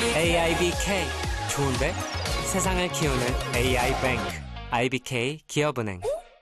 AIBK 좋은데? 세상을 키우는 AI뱅크 IBK 기업은행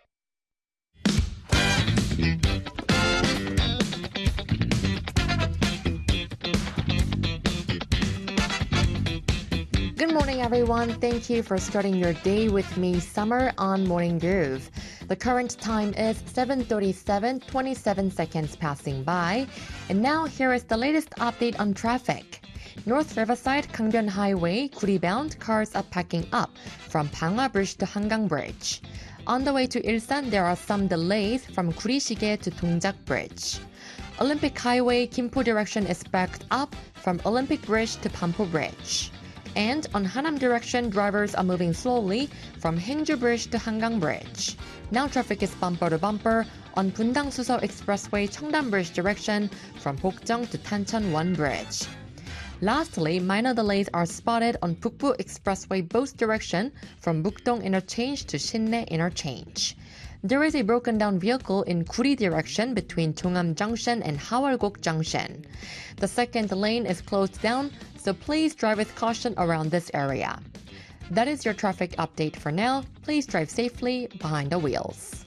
Good morning, everyone. Thank you for starting your day with me, Summer, on Morning Groove. The current time is 7:37, 27 seconds passing by. And now here is the latest update on traffic. North Riverside Gangbyeon Highway, Guri bound, cars are packing up from Pangwa Bridge to Hangang Bridge. On the way to Ilsan, there are some delays from Guri-Shige to Dongjak Bridge. Olympic Highway, Gimpo direction is backed up from Olympic Bridge to Pampo Bridge. And on Hanam direction, drivers are moving slowly from Haengju Bridge to Hangang Bridge. Now traffic is bumper to bumper on Bundang-Suseok Expressway Cheongdam Bridge direction from Bokjeong to Tancheon 1 Bridge. Lastly, minor delays are spotted on Bukbu Expressway both direction from Mukdong Interchange to Sinnae Interchange. There is a broken down vehicle in Guri direction between Chongam Junction and Hwalgok Junction. The second lane is closed down, so please drive with caution around this area. That is your traffic update for now. Please drive safely behind the wheels.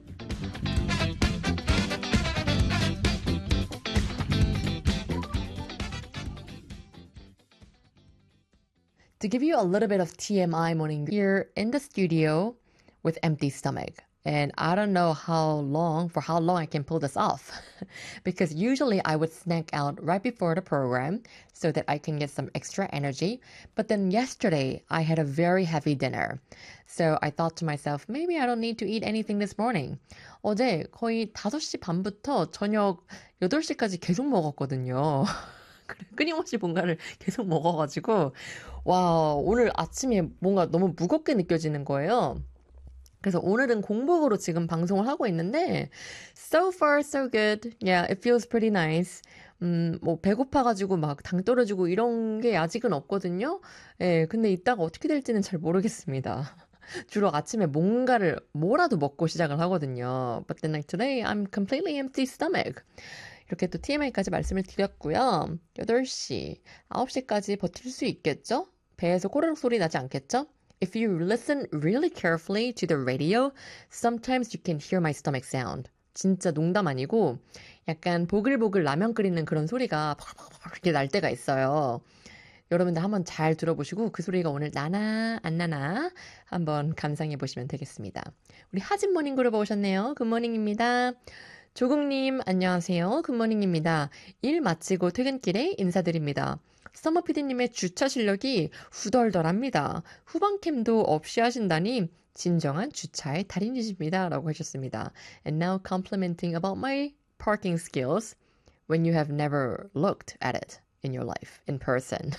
To give you a little bit of TMI morning, here in the studio with empty stomach. And I don't know for how long I can pull this off. Because usually I would snack out right before the program so that I can get some extra energy. But then yesterday I had a very heavy dinner. So I thought to myself, maybe I don't need to eat anything this morning. 어제 거의 5시 반부터 저녁 8시까지 계속 먹었거든요. 끊임없이 뭔가를 계속 먹어가지고 와 오늘 아침에 뭔가 너무 무겁게 느껴지는 거예요. 그래서 오늘은 공복으로 지금 방송을 하고 있는데 so far so good. Yeah, it feels pretty nice. 뭐 배고파가지고 막 당 떨어지고 이런 게 아직은 없거든요. 예, 근데 이따가 어떻게 될지는 잘 모르겠습니다. 주로 아침에 뭐라도 먹고 시작을 하거든요. But then like today, I'm completely empty stomach. 이렇게 또 TMI까지 말씀을 드렸고요. 8시, 9시까지 버틸 수 있겠죠? 배에서 꼬르륵 소리 나지 않겠죠? If you listen really carefully to the radio, sometimes you can hear my stomach sound. 진짜 농담 아니고 약간 보글보글 라면 끓이는 그런 소리가 이렇게 날 때가 있어요. 여러분들 한번 잘 들어보시고 그 소리가 오늘 나나 안 나나 한번 감상해 보시면 되겠습니다. 우리 하진 모닝 그룹 오셨네요. 굿모닝입니다. 조국님 안녕하세요. 굿모닝입니다. 일 마치고 퇴근길에 인사드립니다. 서머 PD님의 주차 실력이 후덜덜합니다. 후방캠도 없이 하신다니 진정한 주차의 달인이십니다. 라고 하셨습니다. And now complimenting about my parking skills when you have never looked at it in your life, in person.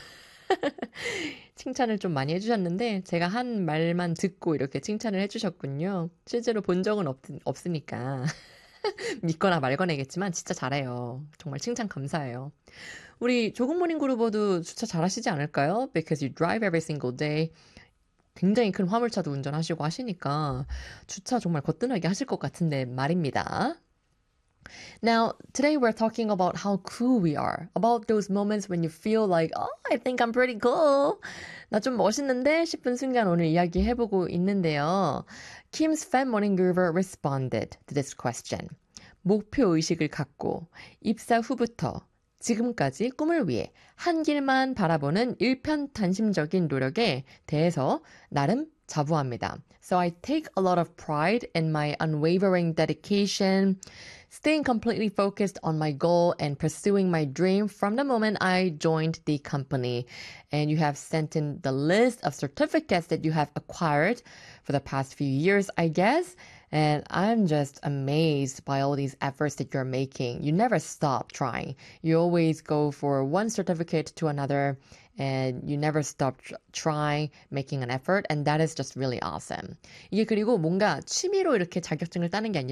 칭찬을 좀 많이 해주셨는데 제가 한 말만 듣고 이렇게 칭찬을 해주셨군요. 실제로 본 적은 없으니까. 믿거나 말거나겠지만 진짜 잘해요. 정말 칭찬 감사해요. 우리 조국모닝 그루버도 주차 잘하시지 않을까요? Because you drive every single day. 굉장히 큰 화물차도 운전하시고 하시니까 주차 정말 거뜬하게 하실 것 같은데 말입니다. Now, today we're talking about how cool we are. About those moments when you feel like, oh, I think I'm pretty cool. 나 좀 멋있는데 싶은 순간 오늘 이야기해보고 있는데요. Kim's Fan Morning Groover responded to this question. 목표의식을 갖고 입사 후부터 지금까지 꿈을 위해 한 길만 바라보는 일편단심적인 노력에 대해서 나름 자부합니다. So I take a lot of pride in my unwavering dedication, staying completely focused on my goal and pursuing my dream from the moment I joined the company. And you have sent in the list of certificates that you have acquired for the past few years, I guess. And I'm just amazed by all these efforts that you're making. You never stop trying. You always go for one certificate to another and you never stop trying, making an effort. And that is just really awesome. 이게 그리고 뭔가 취미로 이렇게 자격증을 따는 게 아니라